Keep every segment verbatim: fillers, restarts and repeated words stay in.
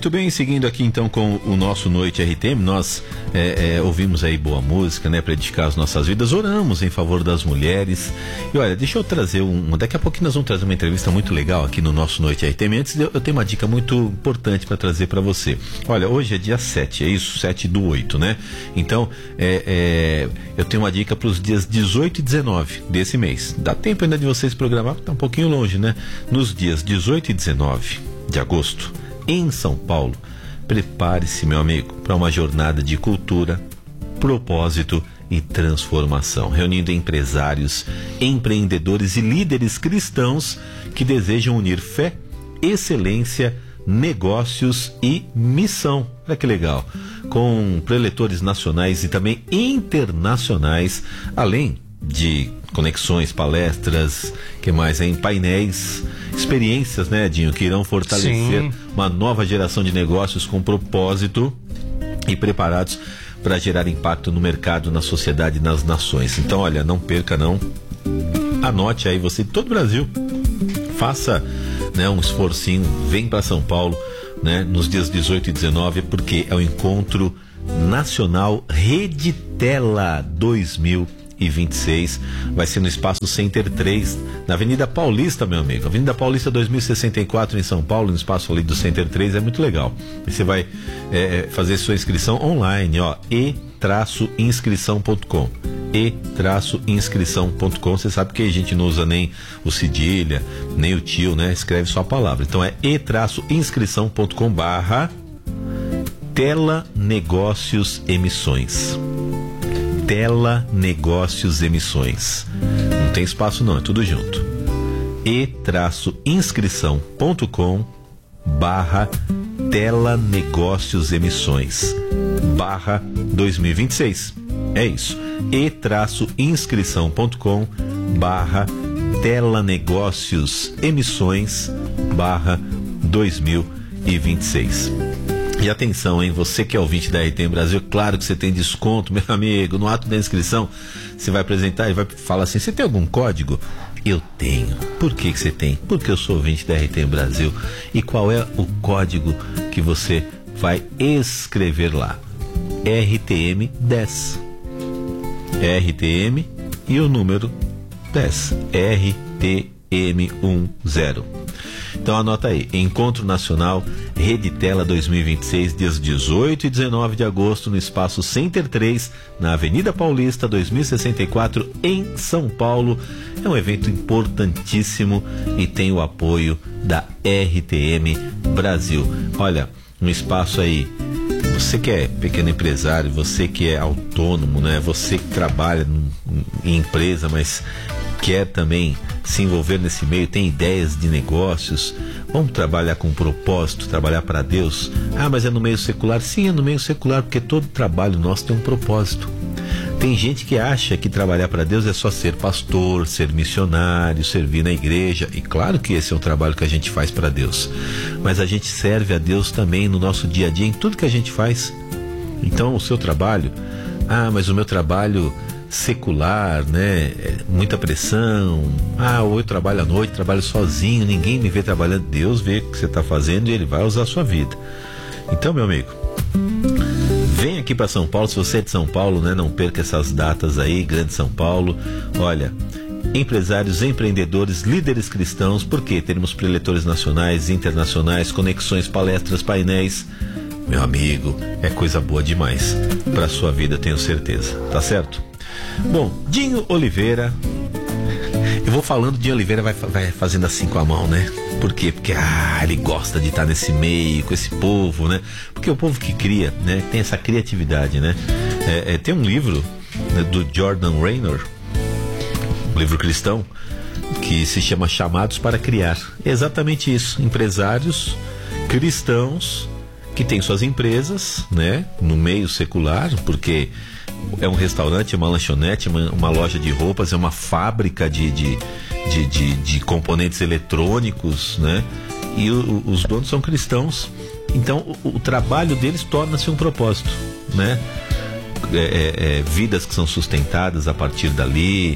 Muito bem, seguindo aqui então com o nosso Noite R T M, nós é, é, ouvimos aí boa música, né, para edificar as nossas vidas, oramos em favor das mulheres. E olha, deixa eu trazer um, daqui a pouquinho nós vamos trazer uma entrevista muito legal aqui no nosso Noite R T M. Antes eu, eu tenho uma dica muito importante para trazer para você. Olha, hoje é dia sete, é isso? sete do oito, né? Então, é, é, eu tenho uma dica para os dias dezoito e dezenove desse mês. Dá tempo ainda de vocês programar, tá um pouquinho longe, né? Nos dias dezoito e dezenove de agosto, em São Paulo, prepare-se, meu amigo, para uma jornada de cultura, propósito e transformação, reunindo empresários, empreendedores e líderes cristãos que desejam unir fé, excelência, negócios e missão. Olha que legal, com preletores nacionais e também internacionais, além de conexões, palestras, que mais, em painéis, experiências, né, Edinho, que irão fortalecer Sim. uma nova geração de negócios com propósito e preparados para gerar impacto no mercado, na sociedade e nas nações. Então, olha, não perca não, anote aí você de todo o Brasil, faça, né, um esforcinho, vem para São Paulo, né, nos dias dezoito e dezenove, porque é o Encontro Nacional Rede Tela dois mil e vinte e seis, vai ser no Espaço Center três, na Avenida Paulista, meu amigo, Avenida Paulista dois mil e sessenta e quatro em São Paulo, no espaço ali do Center três, é muito legal. E você vai é, fazer sua inscrição online, ó, e inscrição ponto com, e inscrição ponto com. Você sabe que a gente não usa nem o cedilha, nem o tio, né? Escreve só a palavra. Então é e inscrição ponto com barra Tela Negócios Emissões. Tela Negócios Emissões. Não tem espaço não, é tudo junto. e inscrição ponto com barra Tela Negócios Emissões barra dois mil e vinte e seis. É isso. e inscrição ponto com barra Tela Negócios Emissões barra dois mil e vinte e seis. E atenção, hein? Você que é ouvinte da R T M Brasil, claro que você tem desconto, meu amigo. No ato da inscrição, você vai apresentar e vai falar assim: você tem algum código? Eu tenho. Por que que você tem? Porque eu sou ouvinte da R T M Brasil. E qual é o código que você vai escrever lá? R T M dez. R T M e o número dez. R T M dez. Então anota aí, Encontro Nacional Rede Tela dois mil e vinte e seis, dias dezoito e dezenove de agosto, no Espaço Center três, na Avenida Paulista dois mil e sessenta e quatro, em São Paulo. É um evento importantíssimo e tem o apoio da R T M Brasil. Olha, um espaço aí, você que é pequeno empresário, você que é autônomo, né? Você que trabalha em empresa, mas quer também se envolver nesse meio, tem ideias de negócios, vamos trabalhar com propósito, trabalhar para Deus. Ah, mas é no meio secular? Sim, é no meio secular, porque todo trabalho nosso tem um propósito. Tem gente que acha que trabalhar para Deus é só ser pastor, ser missionário, servir na igreja, e claro que esse é um trabalho que a gente faz para Deus, mas a gente serve a Deus também no nosso dia a dia, em tudo que a gente faz. Então o seu trabalho, ah, mas o meu trabalho secular, né? Muita pressão. Ah, ou eu trabalho à noite, trabalho sozinho, ninguém me vê trabalhando. Deus vê o que você está fazendo e Ele vai usar a sua vida. Então, meu amigo, vem aqui para São Paulo. Se você é de São Paulo, né? Não perca essas datas aí, Grande São Paulo. Olha, empresários, empreendedores, líderes cristãos, porque teremos preletores nacionais, internacionais, conexões, palestras, painéis. Meu amigo, é coisa boa demais para sua vida, tenho certeza. Tá certo? Bom, Dinho Oliveira, eu vou falando, Dinho Oliveira vai, vai fazendo assim com a mão, né? Por quê? Porque ah, ele gosta de estar nesse meio, com esse povo, né? Porque o povo que cria, né? Tem essa criatividade, né? É, é, tem um livro, né, do Jordan Raynor, um livro cristão, que se chama Chamados para Criar. É exatamente isso, empresários cristãos que têm suas empresas, né? No meio secular, porque é um restaurante, é uma lanchonete, uma, uma loja de roupas, é uma fábrica de, de, de, de, de componentes eletrônicos, né? E o, os donos são cristãos. Então o, o trabalho deles torna-se um propósito, né? É, é, é, vidas que são sustentadas a partir dali,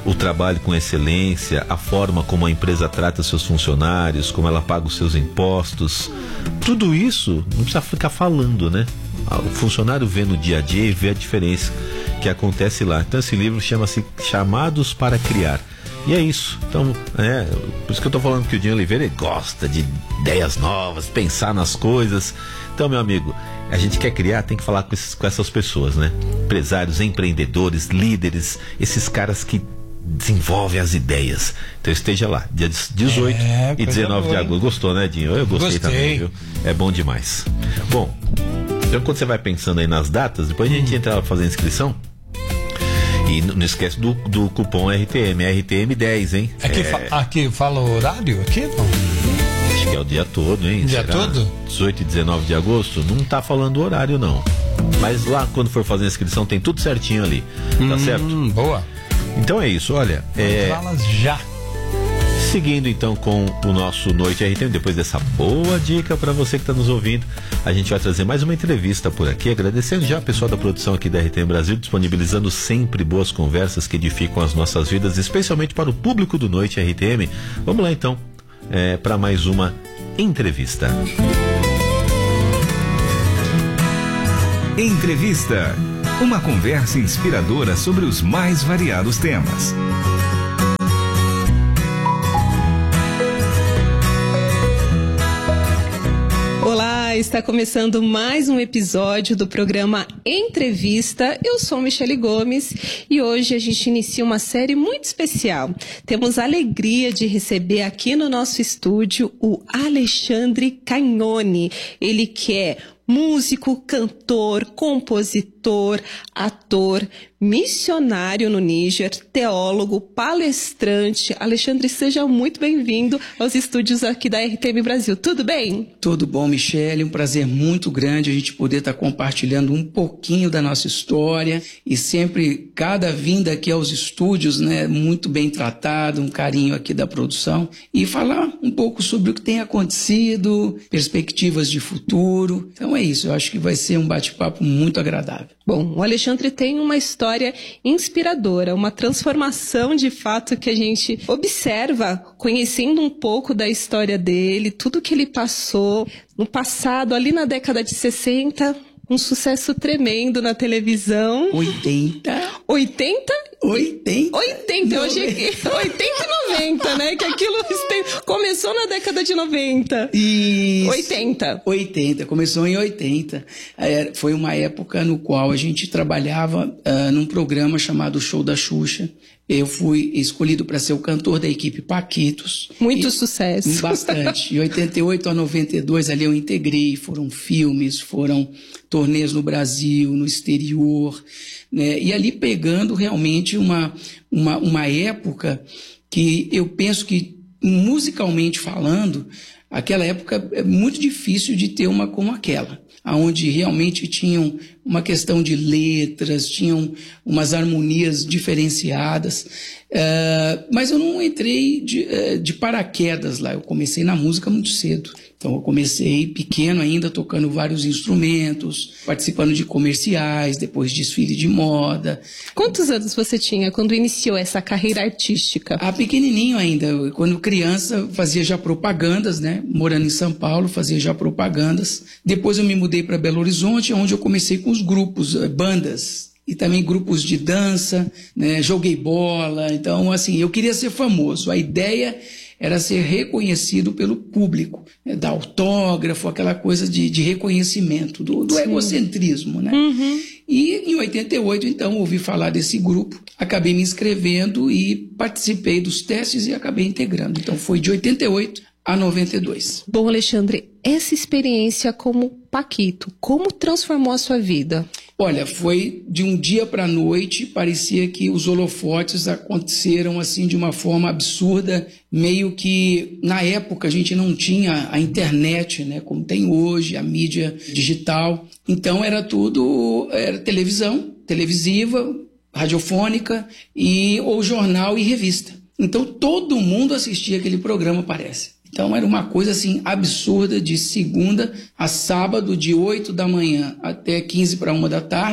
o trabalho com excelência, a forma como a empresa trata seus funcionários, como ela paga os seus impostos, tudo isso não precisa ficar falando, né? O funcionário vê no dia a dia e vê a diferença que acontece lá. Então esse livro chama-se Chamados para Criar. E é isso. Então, é, por isso que eu tô falando que o Dinho Oliveira gosta de ideias novas, pensar nas coisas. Então, meu amigo, a gente quer criar, tem que falar com, esses, com essas pessoas, né? Empresários, empreendedores, líderes, esses caras que desenvolvem as ideias. Então esteja lá, dia dezoito é, e dezenove boa, de agosto. Gostou, né, Dinho? Eu gostei, gostei também, viu? É bom demais. Bom, então quando você vai pensando aí nas datas, depois a gente hum. entra lá pra fazer a inscrição. E não esquece do, do cupom R T M, R T M dez, hein? Aqui, é... fa- aqui fala o horário? Aqui não? Acho que é o dia todo, hein? O dia Será? todo? dezoito e dezenove de agosto? Não tá falando o horário, não. Mas lá, quando for fazer a inscrição, tem tudo certinho ali. Tá hum, certo? Boa. Então é isso, olha. É... Fala já. Seguindo então com o nosso Noite R T M, depois dessa boa dica para você que está nos ouvindo, a gente vai trazer mais uma entrevista por aqui, agradecendo já a pessoal da produção aqui da R T M Brasil, disponibilizando sempre boas conversas que edificam as nossas vidas, especialmente para o público do Noite R T M. Vamos lá então, é, para mais uma entrevista. Entrevista. Uma conversa inspiradora sobre os mais variados temas. Olá, está começando mais um episódio do programa Entrevista. Eu sou Michele Gomes e hoje a gente inicia uma série muito especial. Temos a alegria de receber aqui no nosso estúdio o Alexandre Cagnoni. Ele que é músico, cantor, compositor, ator, missionário no Níger, teólogo, palestrante. Alexandre, seja muito bem-vindo aos estúdios aqui da R T M Brasil. Tudo bem? Tudo bom, Michele. Um prazer muito grande a gente poder estar compartilhando um pouquinho da nossa história e sempre, cada vinda aqui aos estúdios, né, muito bem tratado, um carinho aqui da produção e falar um pouco sobre o que tem acontecido, perspectivas de futuro. Então é isso, eu acho que vai ser um bate-papo muito agradável. Bom, o Alexandre tem uma história inspiradora, uma transformação de fato que a gente observa conhecendo um pouco da história dele, tudo que ele passou no passado, ali na década de sessenta, um sucesso tremendo na televisão. oitenta? oitenta? oitenta? oitenta, eu achei que oitenta e noventa, né? Que aquilo começou na década de noventa. Isso. oitenta. oitenta, começou em oitenta. É, foi uma época no qual a gente trabalhava uh, num programa chamado Show da Xuxa. Eu fui escolhido para ser o cantor da equipe Paquitos. Muito e, sucesso. Bastante. De oitenta e oito a noventa e dois ali eu integrei, foram filmes, foram turnês no Brasil, no exterior, né? E ali pegando realmente uma, uma, uma época que eu penso que, musicalmente falando, aquela época é muito difícil de ter uma como aquela, onde realmente tinham uma questão de letras, tinham umas harmonias diferenciadas, uh, mas eu não entrei de, uh, de paraquedas lá, eu comecei na música muito cedo. Então eu comecei pequeno ainda, tocando vários instrumentos, participando de comerciais, depois desfile de moda. Quantos anos você tinha quando iniciou essa carreira artística? Ah, pequenininho ainda. Eu, quando criança, fazia já propagandas, né? Morando em São Paulo, fazia já propagandas. Depois eu me mudei para Belo Horizonte, onde eu comecei com os grupos, bandas. E também grupos de dança, né? Joguei bola. Então, assim, eu queria ser famoso. A ideia era ser reconhecido pelo público, né? Dar autógrafo, aquela coisa de, de reconhecimento, do, do egocentrismo, né? Uhum. E em oitenta e oito, então, ouvi falar desse grupo, acabei me inscrevendo e participei dos testes e acabei integrando. Então, foi de oitenta e oito a noventa e dois. Bom, Alexandre, essa experiência como Paquito, como transformou a sua vida? Olha, foi de um dia para a noite, parecia que os holofotes aconteceram assim de uma forma absurda, meio que na época a gente não tinha a internet, né, como tem hoje, a mídia digital. Então era tudo, era televisão, televisiva, radiofônica, e, ou jornal e revista. Então todo mundo assistia aquele programa, parece. Então era uma coisa assim absurda, de segunda a sábado, de oito da manhã até quinze para uma da tarde,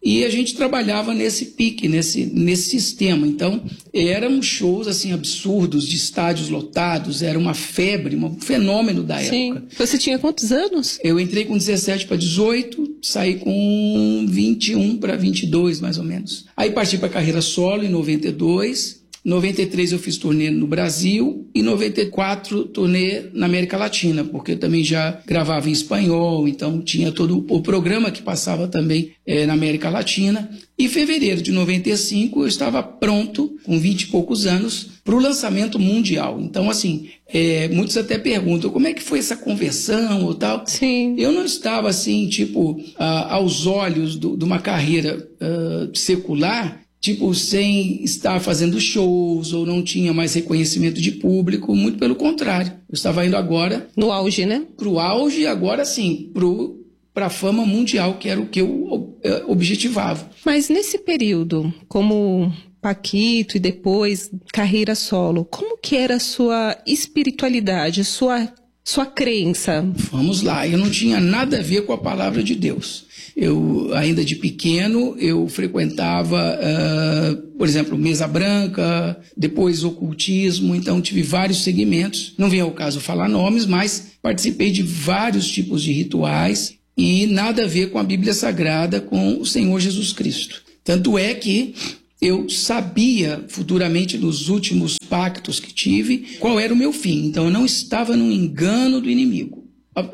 E a gente trabalhava nesse pique, nesse, nesse sistema. Então, eram shows assim absurdos, de estádios lotados, era uma febre, um fenômeno da Sim. época. Você tinha quantos anos? Eu entrei com dezessete para dezoito, saí com vinte e um para vinte e dois, mais ou menos. Aí parti para a carreira solo em noventa e dois. Em noventa e três eu fiz turnê no Brasil e em noventa e quatro turnê na América Latina, porque eu também já gravava em espanhol, então tinha todo o programa que passava também é, na América Latina. E em fevereiro de noventa e cinco eu estava pronto, com vinte e poucos anos, para o lançamento mundial. Então, assim, é, muitos até perguntam como é que foi essa conversão ou tal. Sim. Eu não estava assim, tipo, ah, aos olhos do, de uma carreira ah, secular, tipo, sem estar fazendo shows ou não tinha mais reconhecimento de público, muito pelo contrário. Eu estava indo agora... No auge, né? Para o auge e agora sim, para a fama mundial, que era o que eu objetivava. Mas nesse período, como Paquito e depois carreira solo, como que era a sua espiritualidade, sua, sua crença? Vamos lá, eu não tinha nada a ver com a palavra de Deus. Eu, ainda de pequeno, eu frequentava, uh, por exemplo, mesa branca, depois ocultismo, então tive vários segmentos. Não vem ao caso falar nomes, mas participei de vários tipos de rituais e nada a ver com a Bíblia Sagrada, com o Senhor Jesus Cristo. Tanto é que eu sabia futuramente, nos últimos pactos que tive, qual era o meu fim. Então eu não estava no engano do inimigo.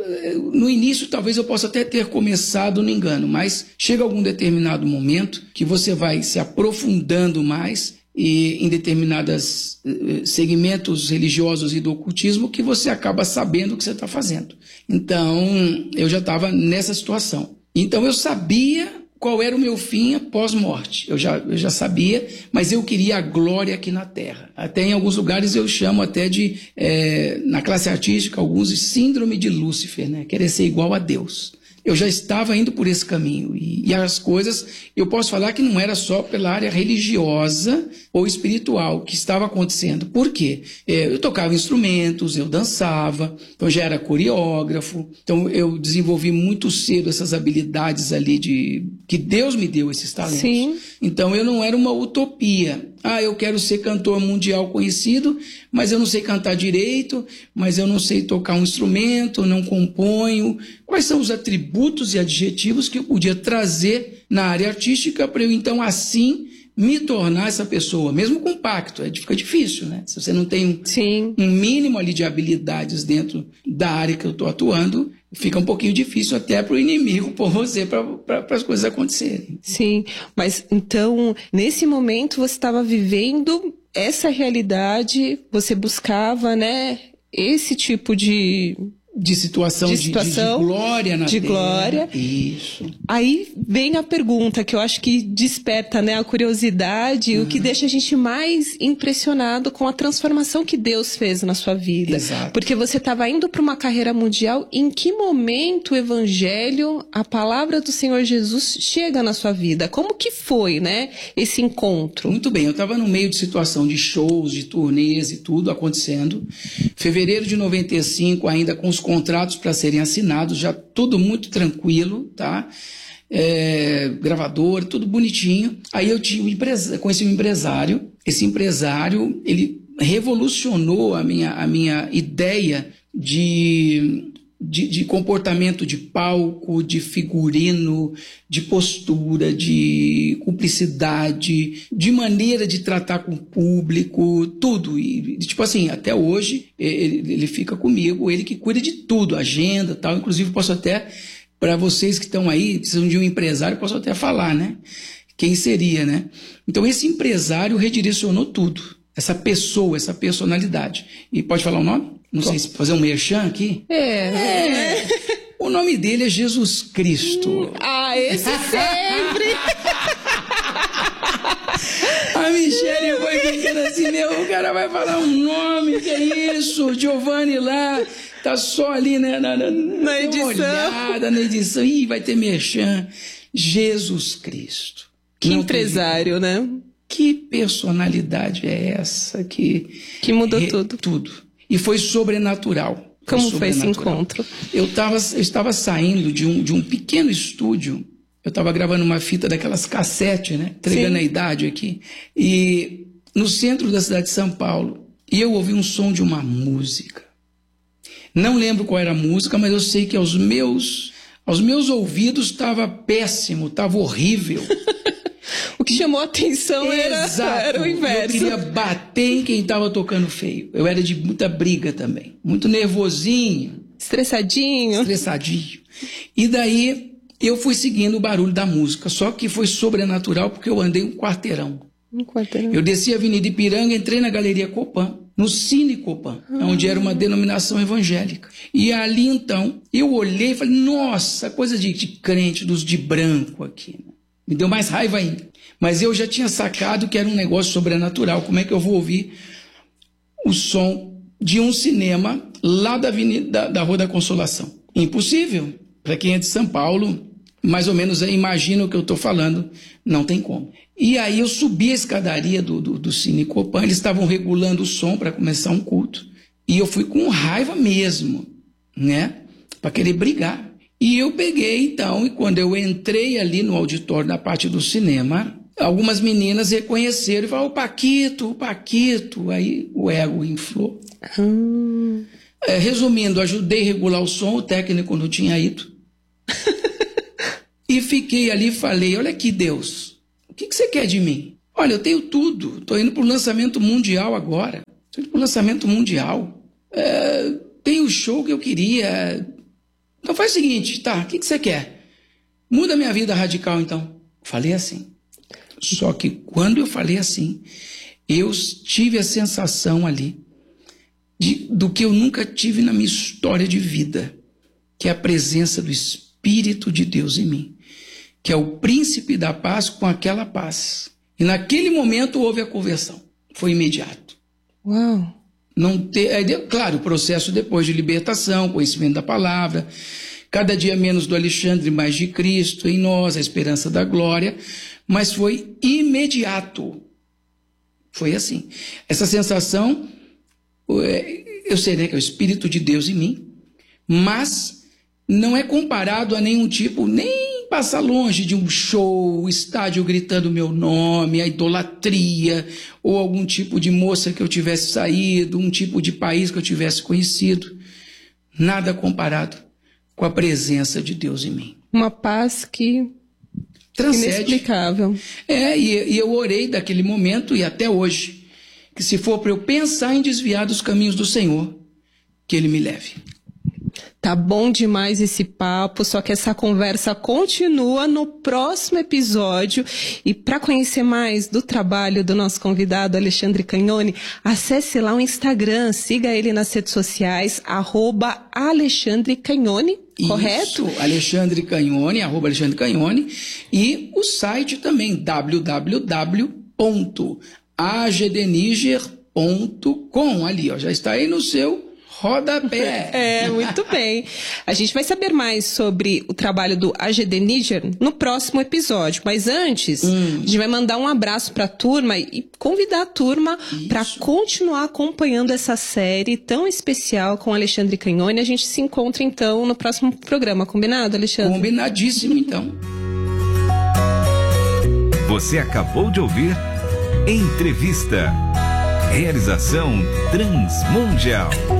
No início talvez eu possa até ter começado no engano, mas chega algum determinado momento que você vai se aprofundando mais e em determinados segmentos religiosos e do ocultismo que você acaba sabendo o que você está fazendo. Então eu já estava nessa situação. Então eu sabia qual era o meu fim após morte. Eu já, eu já sabia, mas eu queria a glória aqui na Terra. Até em alguns lugares eu chamo até de, é, na classe artística, alguns de síndrome de Lúcifer, né? Querer ser igual a Deus. Eu já estava indo por esse caminho. E, e as coisas, eu posso falar que não era só pela área religiosa ou espiritual que estava acontecendo. Por quê? É, eu tocava instrumentos, eu dançava, então já era coreógrafo. Então eu desenvolvi muito cedo essas habilidades ali de que Deus me deu esses talentos. Sim. Então eu não era uma utopia. Ah, eu quero ser cantor mundial conhecido, mas eu não sei cantar direito, mas eu não sei tocar um instrumento, não componho. Quais são os atributos e adjetivos que eu podia trazer na área artística para eu, então, assim, me tornar essa pessoa? Mesmo com pacto, é, fica difícil, né? Se você não tem Sim. um mínimo ali de habilidades dentro da área que eu estou atuando, fica um pouquinho difícil até para o inimigo pôr você para as coisas acontecerem. Sim, mas então, nesse momento você estava vivendo essa realidade, você buscava, né, esse tipo de... De situação de, de, situação, de, de glória na de terra. glória. Isso. Aí vem a pergunta que eu acho que desperta, né, a curiosidade, uhum. o que deixa a gente mais impressionado com a transformação que Deus fez na sua vida. Exato. Porque você estava indo para uma carreira mundial, em que momento o evangelho, a palavra do Senhor Jesus chega na sua vida? Como que foi, né, esse encontro? Muito bem, eu estava no meio de situação de shows, de turnês e tudo acontecendo. Fevereiro de noventa e cinco, ainda com os contratos para serem assinados, já tudo muito tranquilo, tá? É, gravador, tudo bonitinho. Aí eu tinha um empresário, conheci um empresário. Esse empresário, ele revolucionou a minha, a minha ideia de, de, de comportamento de palco, de figurino, de postura, de cumplicidade, de maneira de tratar com o público, tudo. E, tipo assim, até hoje, ele, ele fica comigo, ele que cuida de tudo, agenda e tal. Inclusive, posso até, para vocês que estão aí, precisam de um empresário, posso até falar, né? Quem seria, né? Então, esse empresário redirecionou tudo. Essa pessoa, essa personalidade. E pode falar o nome? Não sei se fazer um merchan aqui. É. é. O nome dele é Jesus Cristo. Ah, esse sempre! A Michele foi pensando assim, meu, o cara vai falar um nome, que é isso? Giovanni lá, tá só ali, né, na, na, na edição. Olhada, na edição. Ih, vai ter merchan. Jesus Cristo. Que Não empresário, né? Que personalidade é essa que... Que mudou re, tudo. Tudo. E foi sobrenatural. Como foi foi esse encontro? Eu, tava, eu estava saindo de um, de um pequeno estúdio Eu estava gravando uma fita daquelas cassete, né? Entregando a idade aqui. E no centro da cidade de São Paulo, e eu ouvi um som de uma música. Não lembro qual era a música, mas eu sei que aos meus, aos meus ouvidos estava péssimo, estava horrível. O que chamou a atenção era, era o inverso. Eu queria bater em quem estava tocando feio. Eu era de muita briga também. Muito nervosinho. Estressadinho. Estressadinho. E daí eu fui seguindo o barulho da música. Só que foi sobrenatural porque eu andei um quarteirão. Um quarteirão. Eu desci a Avenida Ipiranga, entrei na Galeria Copan, no Cine Copan, ah. onde era uma denominação evangélica. E ali então, eu olhei e falei, nossa, coisa de, de crente, dos de branco aqui. Me deu mais raiva ainda. Mas eu já tinha sacado que era um negócio sobrenatural. Como é que eu vou ouvir o som de um cinema lá da, Avenida, da, da Rua da Consolação? Impossível. Para quem é de São Paulo, mais ou menos imagina o que eu estou falando, não tem como. E aí eu subi a escadaria do, do, do Cine Copan, eles estavam regulando o som para começar um culto. E eu fui com raiva mesmo, né? Para querer brigar. E eu peguei, então, e quando eu entrei ali no auditório, na parte do cinema, algumas meninas reconheceram e falaram, o Paquito, o Paquito. Aí o ego inflou. Hum. É, resumindo, ajudei a regular o som, o técnico não tinha ido. E fiquei ali e falei, olha aqui, Deus, o que, que você quer de mim? Olha, eu tenho tudo, estou indo para o lançamento mundial agora. Estou indo para o lançamento mundial. É, tenho o show que eu queria. Então faz o seguinte, tá, o que, que você quer? Muda minha vida radical, então. Falei assim. Só que quando eu falei assim, eu tive a sensação ali de, do que eu nunca tive na minha história de vida, que é a presença do Espírito de Deus em mim, que é o príncipe da paz com aquela paz. E naquele momento houve a conversão. Foi imediato. Uau! Não ter, é, claro, o processo depois de libertação, conhecimento da palavra, cada dia menos do Alexandre, mais de Cristo em nós, a esperança da glória, mas foi imediato. Foi assim. Essa sensação, eu sei, né, que é o Espírito de Deus em mim, mas não é comparado a nenhum tipo, nem passar longe de um show, o estádio gritando meu nome, a idolatria, ou algum tipo de moça que eu tivesse saído, um tipo de país que eu tivesse conhecido. Nada comparado com a presença de Deus em mim. Uma paz que... transcende. Inexplicável. É, e, e eu orei daquele momento e até hoje, que se for para eu pensar em desviar dos caminhos do Senhor, que Ele me leve. Tá bom demais esse papo, só que essa conversa continua no próximo episódio. E para conhecer mais do trabalho do nosso convidado Alexandre Cagnoni, acesse lá o Instagram, siga ele nas redes sociais, arroba Alexandre Cagnoni, correto? Isso, Alexandre Cagnoni, arroba Alexandre Cagnoni, e o site também, w w w ponto a g d niger ponto com, ali, ó, já está aí no seu rodapé. É, muito bem. A gente vai saber mais sobre o trabalho do A G D Niger no próximo episódio. Mas antes, hum. a gente vai mandar um abraço para a turma e convidar a turma para continuar acompanhando essa série tão especial com Alexandre Cagnoni. A gente se encontra, então, no próximo programa. Combinado, Alexandre? Combinadíssimo, então. Você acabou de ouvir Entrevista. Realização Transmundial.